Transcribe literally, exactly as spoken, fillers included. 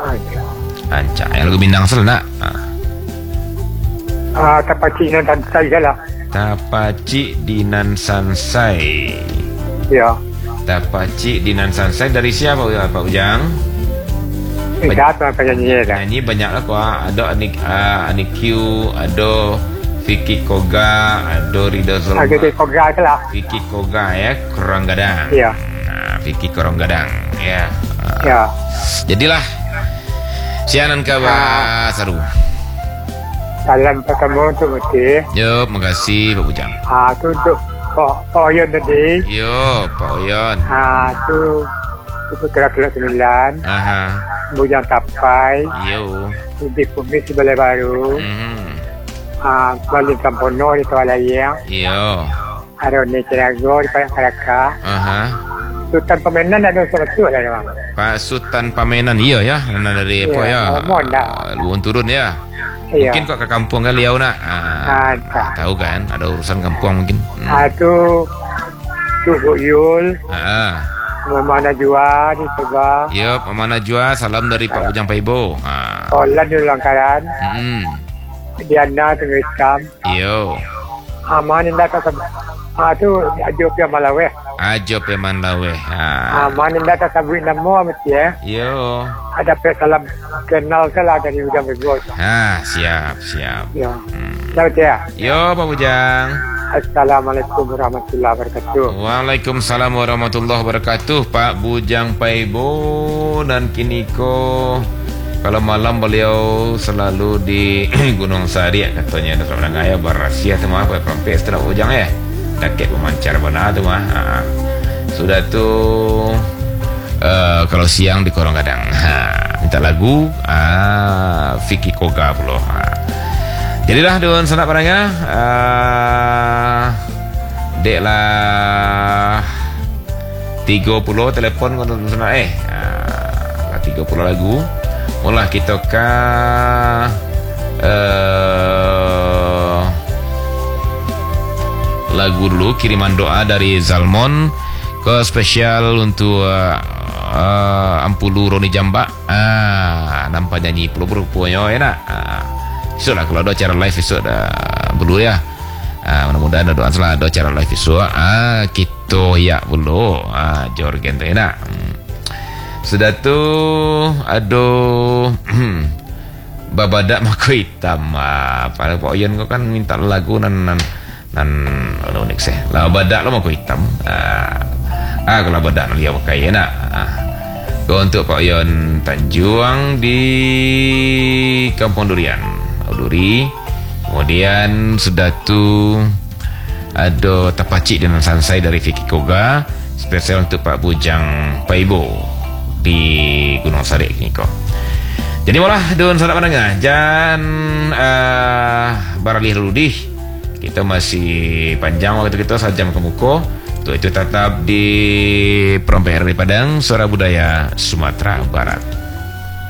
Ancak. Ancak. Yang lagu Minang sel nak. Ah. Ah, Tapacik Nan Sansai lah. Tapacik Dinan Sansai. Ya. Tapacik Dinan Sansai dari siapa ya Pak Ujang? Ini satu apa nyanyi dah. Nyanyi banyak lah kuah. Ada Anik uh, Anik Q, ada Vicky Koga, ada Rida Zulma. Ada di Koga tu lah. Vicky Koga ya, Korong Gadang. Ya. Nah, Vicky Korong Gadang ya. Uh, Ya. Jadilah sianan kabar seru. Salam pertama untuk mesti. Yo, makasih Pak Ujang. Ah, tu untuk Pak Pak Oyon tadi. Yo, Pak Oyon. Ah, tu tu Putra Kelas Sembilan. Aha. Bujang Tapai. Yo. Di Kumis di Balai Baru. Mhm. Ah, Balik Kampono di Tualayang. Yo. Ada ni Cerago di Padang Karaka. Aha. Sultan Pemenan ada satu lah memang. Pak Sultan Pamenan iya ya, nana dari apa ya? Ya, Omon dah. Luun turun ya. Iya. Mungkin kok ke kampung kali ya nak. Ah, Ah, tak. tahu kan, ada urusan kampung mungkin. Hmm. Ah, tu tu Yul. Ah, Mama Najwa di Sabah. yo, Mama Najwa, salam dari Pak Ujang Paibo. Ah, Olan di Langkaran. hmm, Diana Tengah Islam. yo, Aman indah tak sabut. Ah, tu Ajo Pia Malawe. Ajo Peman Lawe. Ah, Aman indah tak sabut nama mesti ya. yo, Ada pe salam kenal salah dari Ujang Bego. ah, siap, siap. Ya. Hmm. Selamat ya. Yo, Pak Ujang. Assalamualaikum warahmatullahi wabarakatuh. Waalaikumsalam warahmatullahi wabarakatuh. Pak Bujang Paibo dan Kiniko. Kalau malam beliau selalu di Gunung Sari katanya ada seorang gaya berasia tu mah Pak Prompes Pak Bujang ya. Dakek pemancar benar tu mah. Ha. Sudah tu uh, kalau siang di Korong Gadang. Ha. Minta lagu ah Vicky Koga pula. Ha. Jadilah dengan sanak parangnya uh, dek lah tiga puluh telepon kalau sana eh uh, tiga puluh lagu mula kita ke uh, lagu dulu kiriman doa dari Zalmon ke spesial untuk uh, uh, Ampulu Roni Jambak ah nampak nyanyi puluh-puluh punya enak ah. Esok lah kalau ada acara live esok dah dulu ya. Ah, mudah-mudahan ada doa salah ada acara live esok. Ah, kita ya dulu. Ah, jorgen tu enak. Hmm. Sudah tu aduh babadak mako hitam. Ah, pada Pak Oyen kau kan minta lagu nan nan nan anu next eh. Lah badak lo mako hitam. Ah, ah kalau badak dia pakai enak. Ah. Kau untuk Pak Oyen Tanjuang di Kampung Durian. Duri. Kemudian sudah tu ada Tapacik dengan Sansai dari Vicky Koga spesial untuk Pak Bujang Paibo di Gunung Sari Niko. Jadi malah don sanak pandangan dan uh, baralih rudih kita masih panjang waktu kita sejam ke muka. Untuk itu tetap di Perompak R D Padang Suara Budaya Sumatera Barat.